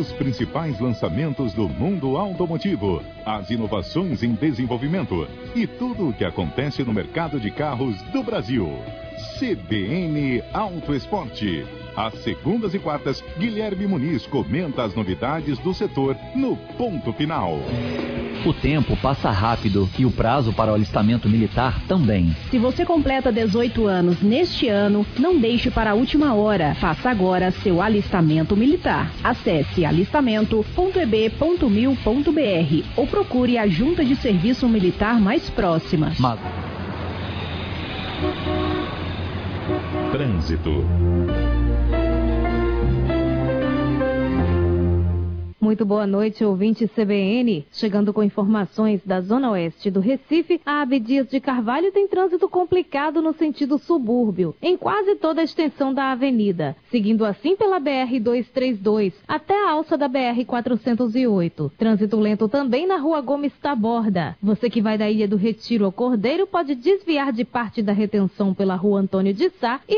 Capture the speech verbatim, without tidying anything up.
Os principais lançamentos do mundo automotivo, as inovações em desenvolvimento e tudo o que acontece no mercado de carros do Brasil. C B N Auto Esporte. Às segundas e quartas, Guilherme Muniz comenta as novidades do setor no Ponto Final. O tempo passa rápido e o prazo para o alistamento militar também. Se você completa dezoito anos neste ano, não deixe para a última hora. Faça agora seu alistamento militar. Acesse alistamento ponto e b ponto mil ponto b r ou procure a Junta de Serviço Militar mais próxima. Mas... Trânsito. Muito boa noite, ouvinte C B N. Chegando com informações da Zona Oeste do Recife, a Abdias de Carvalho tem trânsito complicado no sentido subúrbio, em quase toda a extensão da avenida, seguindo assim pela B R duzentos e trinta e dois até a alça da B R quatrocentos e oito. Trânsito lento também na Rua Gomes Taborda. Você que vai da Ilha do Retiro ao Cordeiro pode desviar de parte da retenção pela Rua Antônio de Sá e